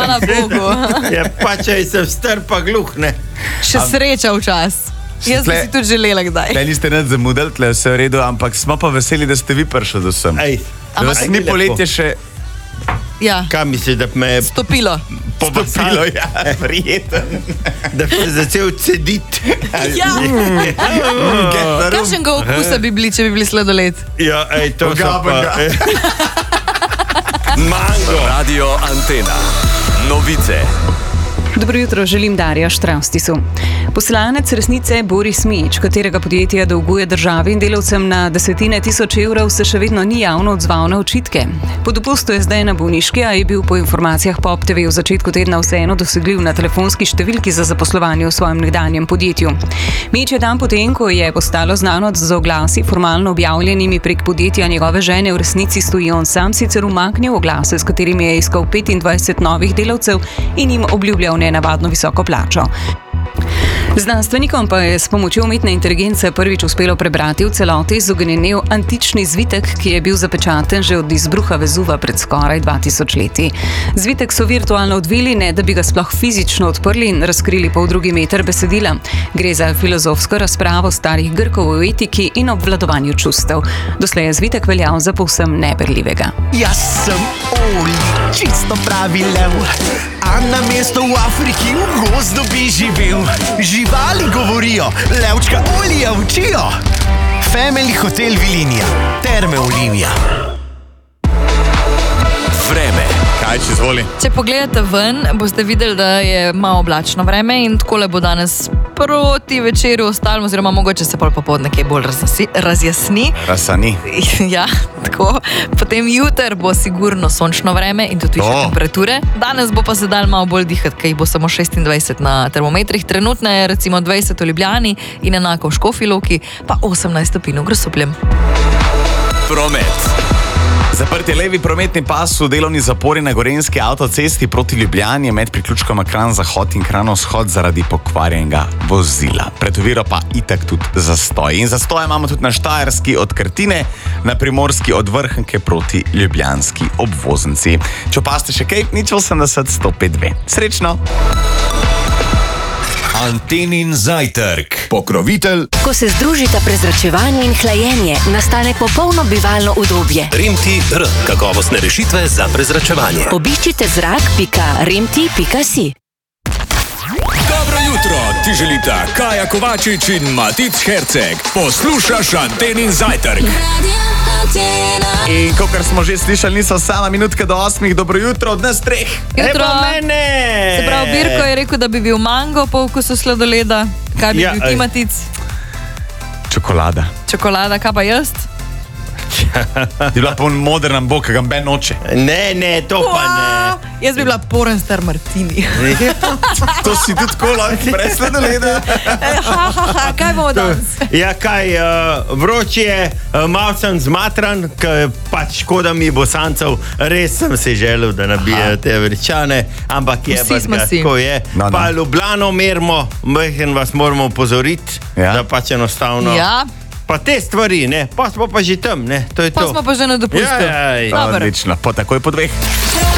Hvala Bogu. Ja, pa če sem star pa gluh, ne. Še sreča včas. Jaz bi si tudi želela kdaj. Tle niste nič zamudili, tle vse v redu, ampak smo pa veseli, da ste vi prišli do sem. Ej, Da vas ni poletje še Ja, kaj misliš, da me je stopilo. pobasilo, ja, prijeten. da me začel cediti? Ja. Kakšnega okusa bi bili, če bi bili sladoled? Ja, ej, to so pa... Pogabenga. Mango. Radio Antena. Novice. Dobro jutro, želim Darja Štraustisu. Poslanec Resnice Boris Mijić, katerega podjetja dolguje državi in delavcem na desetine tisoč evrov, se še vedno ni javno odzval na očitke. Po dopustu je zdaj na bolniški, a je bil po informacijah Pop TV v začetku tedna vseeno dosegljiv na telefonski številki za zaposlovanje v svojem nekdanjem podjetju. Mijić je dan potem, ko je postalo znano, da z oglasi formalno objavljenimi prek podjetja njegove žene v resnici stoji on sam, sicer umaknil oglase, s katerimi je iskal 25 novih delavcev in jim obljubljal nenavadno visoko plačo. Znanstvenikom pa je s pomočjo umetne inteligence prvič uspelo prebrati v celoti izognenev antični zvitek, ki je bil zapečaten že od izbruha Vezuva pred skoraj 2000 leti. Zvitek so virtualno odvili, ne da bi ga sploh fizično odprli in razkrili poldrugi meter besedila. Gre za filozofsko razpravo starih Grkov o etiki in obvladovanju čustev. Doslej je zvitek veljal za povsem neberljivega. Jaz sem Oli, čisto pravi lev, a na mesto v Afriki v gozdu bi živel. Živali govorijo, levčka Olija učijo. Family Hotel Vilinija, Terme Olimija. Vreme. Kaj, če zvoli? Če pogledate ven, boste videli, da je malo oblačno vreme in takole bo danes proti večeru ostalo, oziroma mogoče se pol popoldne kaj bolj razjasni. Rasani. Ja, tako. Potem jutr bo sigurno sončno vreme in tudi više temperature. Danes bo pa se dal malo bolj dihati, kaj bo samo 26 na termometrih. Trenutno je recimo 20 v Ljubljani in enako v Škofji Loki, pa 18 stopinj v Grosupljem. Promet. Zaprt je levi prometni pas v delovni zapori na Gorenjski avtocesti proti Ljubljani med priključkoma Kranj-Zahod in Kranj-Vzhod zaradi pokvarjenega vozila. Pred oviro pa itak tudi zastoj. In zastoje imamo tudi na Štajerski od Krtine, na Primorski od Vrhnke proti ljubljanski obvoznici. Če opaste še kaj, nič 80 105 2. Srečno! Antenin zajtrk. Pokrovitelj Ko se združita prezračevanje in hlajenje, nastane popolno bivalno udobje. Remti-R. Kakovostne rešitve za prezračevanje. Obiščite zrak.remti.si. Dobro jutro, ti želita Kaja Kovačič in Matic Herceg. Poslušaš Antenin zajtrk. In kakor smo že slišali, niso sama minutka do 8. Dobro jutro od nas treh. Jutro. mene! Se pravi, Birko je rekel, da bi bil mango po okusu sladoleda. Kaj bi bil ti, Matic? Čokolada. Čokolada, kaj pa jaz? Je bila pa moderna bo, ki ga ben noče. Ne, to pa ne. Jaz bi bila pornstar Martini. To si tudi tako lahko brez sladoleda. Kaj bomo danes? Ja, kaj, vroč je, malo sem zmatran, ker pač škoda mi bosancev, res sem si želel, da nabijajo te vrčane, ampak je Vsi smo si. tako je. No. Pa Ljubljano merimo, in vas moramo upozoriti, Ja. da pač enostavno... Ja, Pa te stvari, ne, pa smo pa že tam, ne, to je pa to. smo pa že na dopustu. Ja. Dobro. Odlično, po takoj po 2.